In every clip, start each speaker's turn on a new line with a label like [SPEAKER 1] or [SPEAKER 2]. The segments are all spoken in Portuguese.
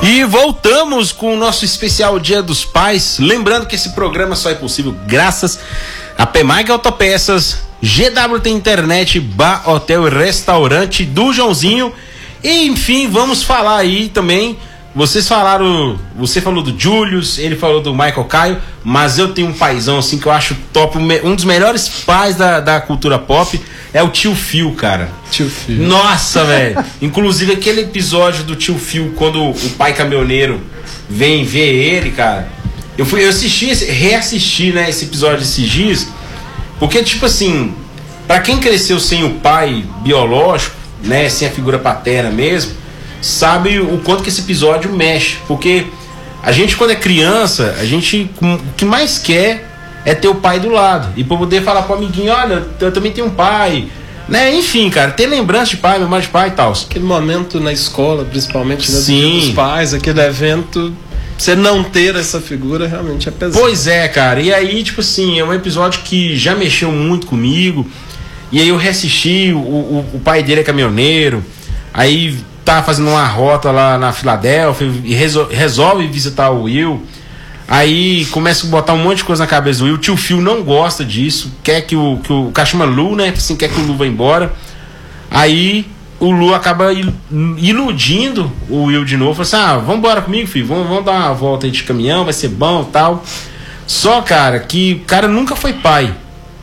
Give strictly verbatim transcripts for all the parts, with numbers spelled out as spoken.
[SPEAKER 1] E voltamos com o nosso especial Dia dos Pais. Lembrando que esse programa só é possível graças a Pemag Autopeças, G W T Internet, Bar, Hotel e Restaurante do Joãozinho. E enfim, vamos falar aí também. Vocês falaram, você falou do Julius, ele falou do Michael Caio, mas eu tenho um paizão assim que eu acho top, um dos melhores pais da, da cultura pop é o Tio Phil, cara.
[SPEAKER 2] Tio Phil.
[SPEAKER 1] Nossa, velho. Inclusive aquele episódio do Tio Phil, quando o pai caminhoneiro vem ver ele, cara. Eu fui, eu assisti, reassisti, né, esse episódio esses dias, porque tipo assim, pra quem cresceu sem o pai biológico, né, sem a figura paterna mesmo, sabe o quanto que esse episódio mexe, porque a gente quando é criança, a gente o que mais quer é ter o pai do lado, e pra poder falar pro amiguinho, olha, eu também tenho um pai, né, enfim, cara, ter lembrança de pai, memória de pai e tal.
[SPEAKER 2] Aquele momento na escola, principalmente, né, do
[SPEAKER 1] Sim.
[SPEAKER 2] Dia dos Pais, aquele evento, você não ter essa figura realmente é pesado.
[SPEAKER 1] Pois é, cara, e aí, tipo assim, é um episódio que já mexeu muito comigo, e aí eu reassisti, o, o, o pai dele é caminhoneiro, aí tá fazendo uma rota lá na Filadélfia e resol- resolve visitar o Will. Aí começa a botar um monte de coisa na cabeça do Will. O Tio Phil não gosta disso, quer que o, que o cara chama Lu, né? Assim, quer que o Lu vá embora. Aí o Lu acaba il- iludindo o Will de novo. Fala assim: ah, vamos embora comigo, filho, vamos, vamos dar uma volta aí de caminhão, vai ser bom e tal. Só, cara, que o cara nunca foi pai.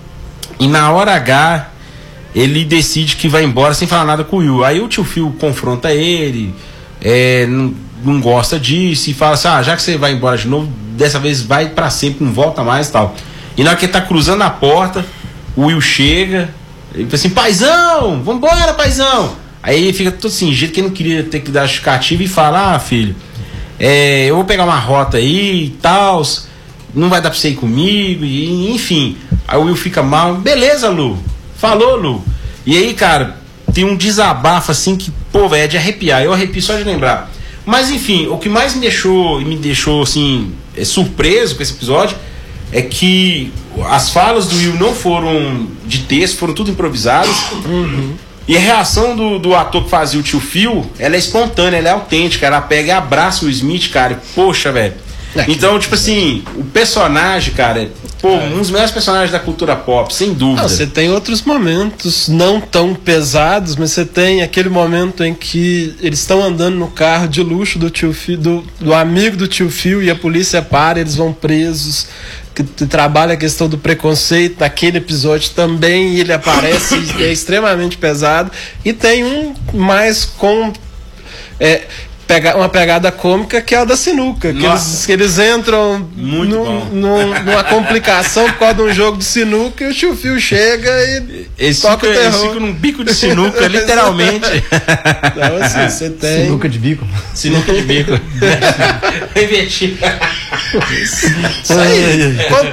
[SPEAKER 1] E na hora H ele decide que vai embora sem falar nada com o Will. Aí o Tio Phil confronta ele, é, não, não gosta disso, e fala assim: ah, já que você vai embora de novo, dessa vez vai pra sempre, não volta mais e tal. E na hora que ele tá cruzando a porta, o Will chega, ele fala assim: paizão, vambora, paizão. Aí ele fica todo assim, jeito que ele não queria ter que dar justificativa, e fala: ah, filho, é, eu vou pegar uma rota aí e tal, não vai dar pra você ir comigo, e, enfim. Aí o Will fica mal, beleza, Lu. Falou, Lu. E aí, cara, tem um desabafo assim que, pô, velho, é de arrepiar. Eu arrepio só de lembrar. Mas, enfim, o que mais me deixou, me deixou, assim, é, surpreso com esse episódio é que as falas do Will não foram de texto, foram tudo improvisadas. Uhum. E a reação do, do ator que fazia o Tio Phil, ela é espontânea, ela é autêntica. Ela pega e abraça o Smith, cara. E, poxa, velho. É, então, tipo assim, o personagem, cara, pô, é. um dos melhores personagens da cultura pop, sem dúvida.
[SPEAKER 2] Não, você tem outros momentos não tão pesados, mas você tem aquele momento em que eles estão andando no carro de luxo do tio Phil, do, do amigo do Tio Phil, e a polícia para, eles vão presos, que, que trabalha a questão do preconceito. Naquele episódio também ele aparece, é extremamente pesado. E tem um mais com... É, Pega, uma pegada cômica, que é a da sinuca, que eles, que eles entram no, no, numa complicação por causa de um jogo de sinuca, e o Tio Phil chega e
[SPEAKER 1] esse
[SPEAKER 2] toca
[SPEAKER 1] fica,
[SPEAKER 2] o terror.
[SPEAKER 1] Eles ficam num bico de sinuca, literalmente.
[SPEAKER 2] Então, assim, você tem...
[SPEAKER 3] Sinuca de bico.
[SPEAKER 1] Sinuca de bico. Revertir.
[SPEAKER 2] Isso aí.